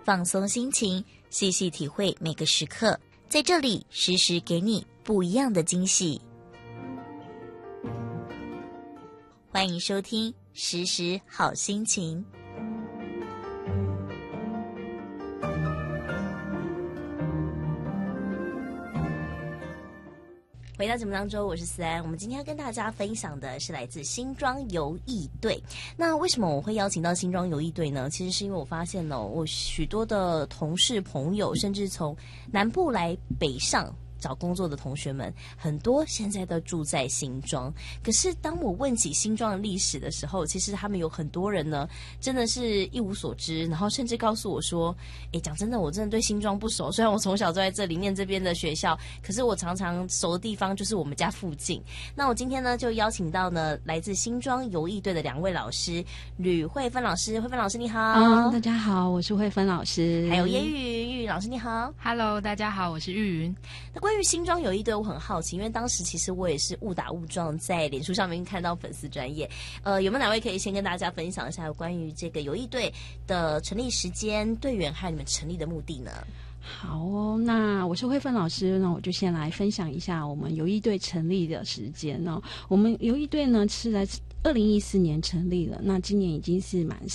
放松心情，细细体会每个时刻，在这里时时给你不一样的惊喜。欢迎收听时时好心情。回到节目当中，我是思安。我们今天要跟大家分享的是来自新庄游艺队。那为什么我会邀请到新庄游艺队呢？其实是因为我发现我许多的同事朋友，甚至从南部来北上找工作的同学们，很多现在都住在新庄。可是当我问起新庄的历史的时候，其实他们有很多人呢，真的是一无所知，然后甚至告诉我说，讲真的，我真的对新庄不熟。虽然我从小都在这里念这边的学校，可是我常常熟的地方就是我们家附近。那我今天呢，就邀请到呢来自新庄游艺队的2位老师，吕慧芬老师。慧芬老师你好。 大家好，我是慧芬老师。 还有叶玉云老师你好。 Hello， 大家好，我是玉云。 那关于新庄游艺队，我很好奇，因为当时其实我也是误打误撞在脸书上面看到粉丝专页，有没有哪位可以先跟大家分享一下有关于这个游艺队的成立时间、队员还有你们成立的目的呢？ 好哦，那我是慧芬老师，那我就先来分享一下我们游艺队成立的时间哦。我们游艺队呢是在2014年成立了，那今年已经是满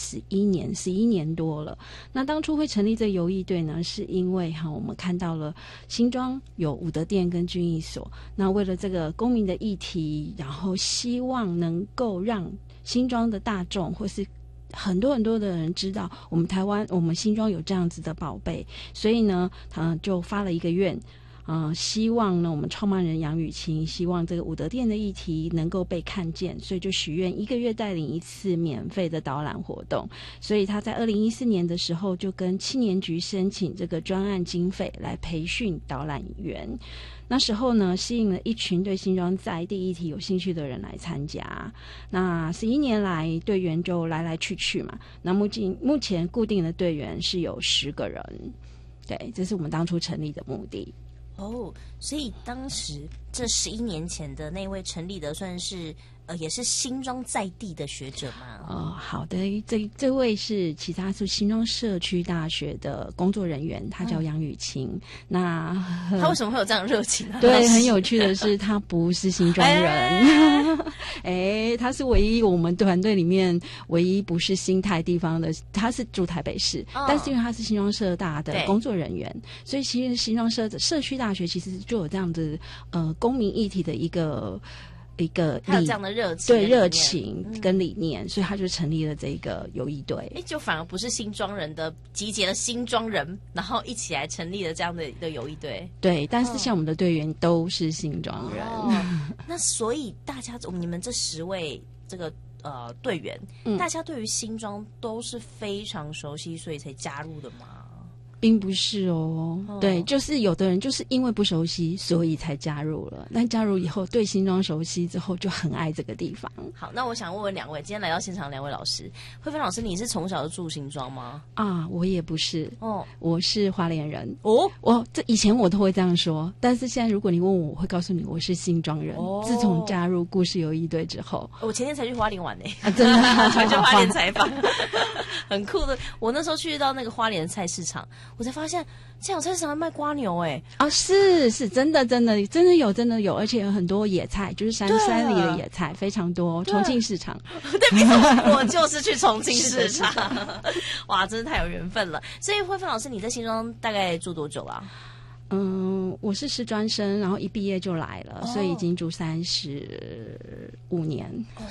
11年多了。那当初会成立这个游艺队呢，是因为我们看到了新庄有武德殿跟军艺所，那为了这个公民的议题，然后希望能够让新庄的大众或是很多的人知道我们台湾我们新庄有这样子的宝贝，所以呢就发了一个愿，希望呢我们创办人杨雨晴希望这个武德殿的议题能够被看见，所以就许愿1个月带领1次免费的导览活动。所以他在2014年的时候就跟青年局申请这个专案经费来培训导览员。那时候呢，吸引了一群对新庄在地议题有兴趣的人来参加。那11年来，队员就来来去去嘛。那目前固定的队员是有10个人。对，这是我们当初成立的目的。 所以当时这11年前的那位成立的算是也是新庄在地的学者吗？ 好的，这位是其他是新庄社区大学的工作人员，他叫杨雨晴。那他为什么会有这样的热情呢？ 对，很有趣的是，他不是新庄人，他是唯一我们团队里面唯一不是新台地方的，他是住台北市，但是因为他是新庄社大的工作人员，所以其实新庄社区大学其实就有这样子公民议题的一个还有这样的热情， 对热情跟理念，所以他就成立了这个游艺队。 就反而不是新庄人的集结了新庄人，然后一起来成立了这样的游艺队。 对，但是像我们的队员都是新庄人。 那所以大家你们这10位这个队员，大家对于新庄都是非常熟悉，所以才加入的吗？ 并不是对，就是有的人就是因为不熟悉，所以才加入了。但加入以后，对新庄熟悉之后，就很爱这个地方。 好，那我想问问2位，今天来到现场2位老师，慧芬老师，你是从小就住新庄吗？ 我也不是我是花莲人这以前我都会这样说，但是现在如果你问我，我会告诉你我是新庄人。自从加入故事游艺队之后， 我前天才去花莲玩呢， 真的才去花莲采访，很酷的。我那时候去到那个花莲菜市场，我才发现现在有菜市场卖蝸牛是真的有，而且有很多野菜，就是山里的野菜非常多。重庆市场， 对，没错，我就是去重庆市场。哇，真的太有缘分了。所以慧芬老师，你在新庄大概住多久了？ 我是师专生，然后一毕业就来了，所以已经住35年。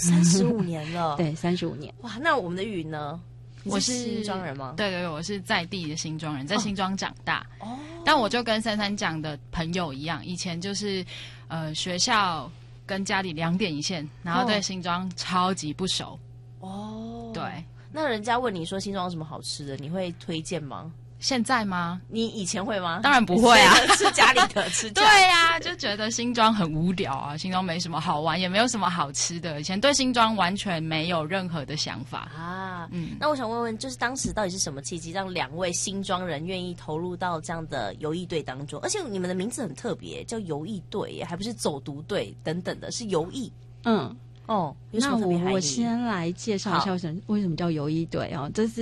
35年了。 对，35年。 哇，那我们的玉呢？我是新庄人吗？ 对，我是在地的新庄人，在新庄长大。但我就跟珊珊讲的朋友一样，以前就是学校跟家里2点一线，然后对新庄超级不熟。对。 那人家问你说新庄有什么好吃的，你会推荐吗？ 现在吗？ 你以前会吗？ 当然不会啊， 吃家里的吃家里的。 对啊，就觉得新庄很无聊啊，新庄没什么好玩，也没有什么好吃的。以前对新庄完全没有任何的想法啊。 那我想问问，就是当时到底是什么契机，让2位新庄人愿意投入到这样的游艺队当中？而且你们的名字很特别，叫游艺队，还不是走读队等等的，是游艺。 那我先来介绍一下为什么叫游艺队这是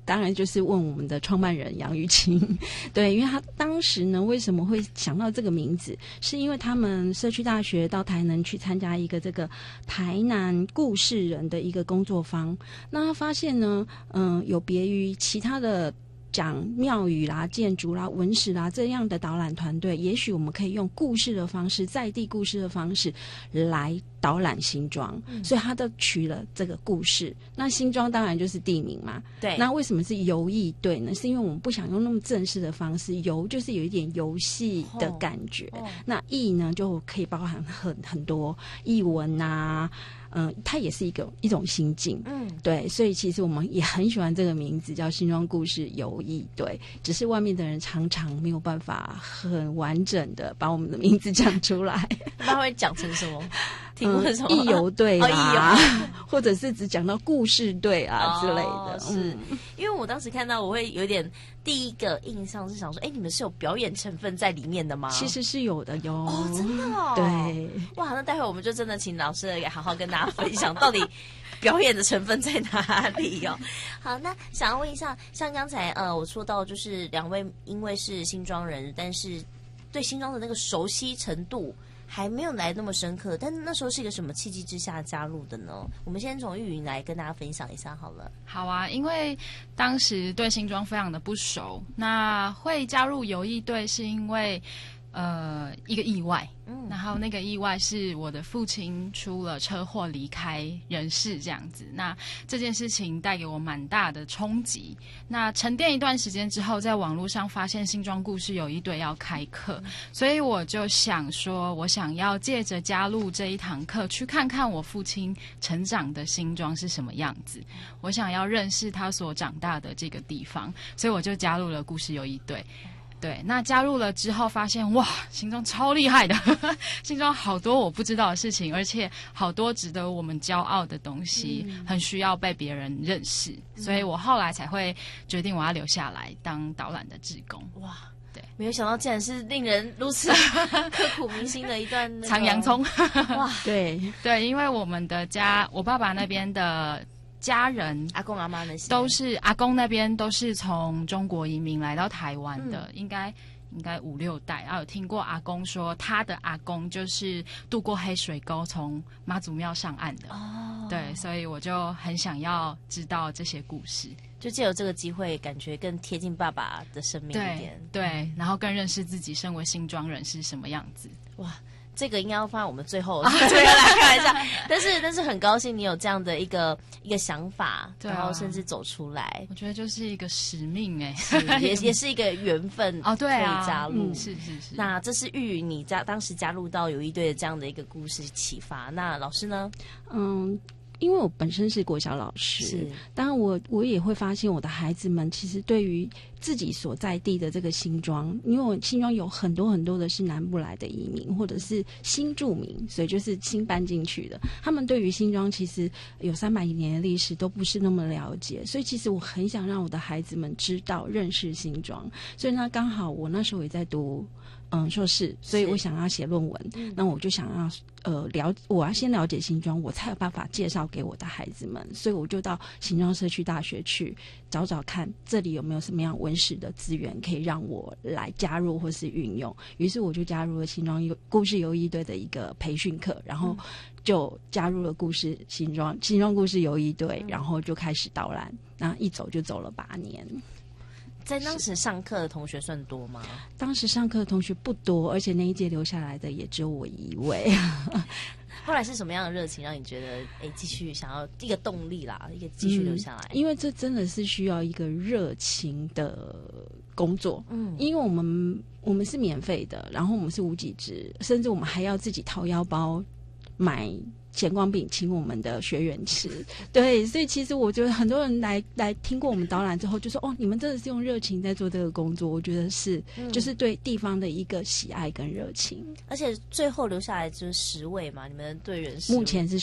当然就是问我们的创办人杨玉清，对，因为他当时呢为什么会想到这个名字，是因为他们社区大学到台南去参加一个这个台南故事人的一个工作坊，那他发现呢，有别于其他的讲庙宇啦、建筑啦、文史啦这样的导览团队，也许我们可以用故事的方式，在地故事的方式来导览新庄，所以他都取了这个故事。那新庄当然就是地名嘛， 对。 那为什么是游艺队呢？是因为我们不想用那么正式的方式，游就是有一点游戏的感觉，那艺呢就可以包含很多艺文啊。它也是一种心境，对，所以其实我们也很喜欢这个名字，叫新庄故事游艺队，只是外面的人常常没有办法很完整的把我们的名字讲出来。 他会讲成什么？题目是什么？ 艺游队啦，或者是只讲到故事队啊之类的。 是因为我当时看到，我会有点第一个印象是想说，你们是有表演成分在里面的吗？ 其实是有的哟。 哦，真的哦。 对， 哇，那待会我们就真的请老师来好好跟大家分享，到底表演的成分在哪里哦？好，那想要问一下，像刚才我说到，就是两位因为是新庄人，但是对新庄的那个熟悉程度还没有来那么深刻，但那时候是一个什么契机之下加入的呢？我们先从玉云来跟大家分享一下好了。 好啊，因为当时对新庄非常的不熟，那会加入游艺队是因为一个意外，然后那个意外是我的父亲出了车祸离开人世这样子。那这件事情带给我蛮大的冲击。那沉淀一段时间之后，在网络上发现新庄故事游艺队要开课，所以我就想说，我想要借着加入这一堂课，去看看我父亲成长的新庄是什么样子。我想要认识他所长大的这个地方，所以我就加入了故事游艺队。对，那加入了之后发现，哇，新庄超厉害的，新庄好多我不知道的事情，而且好多值得我们骄傲的东西，很需要被别人认识，所以我后来才会决定我要留下来当导览的志工。 哇，对，没有想到竟然是令人如此刻骨铭心的一段藏洋葱。 哇，对对，因为我们的家，我爸爸那边的家人， 阿公阿妈那些都是阿公那边都是从中国移民来到台湾的，应该5-6代。有听过阿公说，他的阿公就是渡过黑水沟从妈祖庙上岸的。对，所以我就很想要知道这些故事， 就借由这个机会，感觉更贴近爸爸的生命一点。 对，然后更认识自己身为新庄人是什么样子。 哇，这个应该要放在我们最后来开玩笑。但是很高兴你有这样的一个想法，然后甚至走出来。 我觉得就是一个使命也是一个缘分哦。 对啊， 可以加入， 是。 那这是玉云你当时加入到游艺队的这样的一个故事启发。那老师呢？ 因为我本身是国小老师，当然我也会发现我的孩子们其实对于自己所在地的这个新庄，因为我新庄有很多很多的是南部来的移民或者是新住民，所以就是新搬进去的，他们对于新庄其实有300年的历史都不是那么了解，所以其实我很想让我的孩子们知道认识新庄，所以那刚好我那时候也在读硕士，所以我想要写论文，那我就想要我要先了解新庄，我才有办法介绍给我的孩子们，所以我就到新庄社区大学去找找看这里有没有什么样文史的资源可以让我来加入或是运用，于是我就加入了新庄故事游艺队的一个培训课，然后就加入了新庄故事游艺队，然后就开始导览，那一走就走了8年。 在当时上课的同学算多吗？ 当时上课的同学不多，而且那一届留下来的也只有我一位。 后来是什么样的热情让你觉得继续想要一个动力啦，一个继续留下来？ 因为这真的是需要一个热情的工作。因为我们是免费的，然后我们是无给职，甚至我们还要自己掏腰包买咸光饼请我们的学员吃。对，所以其实我觉得很多人来听过我们导览之后就说，哦，你们真的是用热情在做这个工作，我觉得是就是对地方的一个喜爱跟热情。 而且最后留下来就是10位嘛，你们的队员10位， 目前是